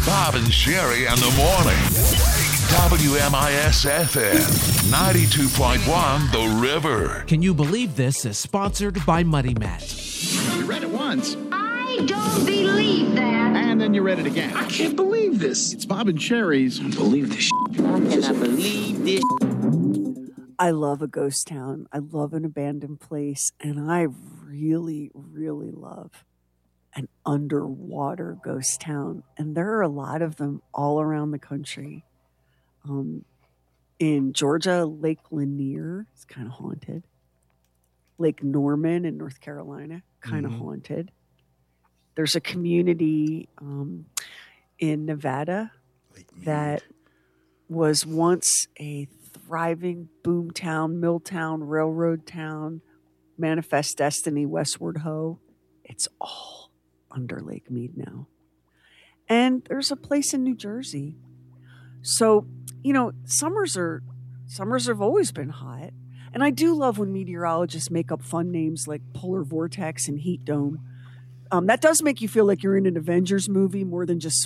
Bob and Sherry in the morning. WMIS FM 92.1 The River. Can You Believe This is sponsored by Muddy Mat. You read it once. I don't believe that. And then you read it again. I can't believe this. It's Bob and Sherry's. I believe this. I love a ghost town. I love an abandoned place. And I really, really love an underwater ghost town. And there are a lot of them all around the country. In Georgia, Lake Lanier is kind of haunted. Lake Norman in North Carolina, kind of haunted. There's a community in Nevada that was once a thriving boom town, mill town, railroad town, manifest destiny, westward ho. It's all under Lake Mead now. And there's a place in New Jersey. So, you know, summers have always been hot. And I do love when meteorologists make up fun names like polar vortex and heat dome. That does make you feel like you're in an Avengers movie more than just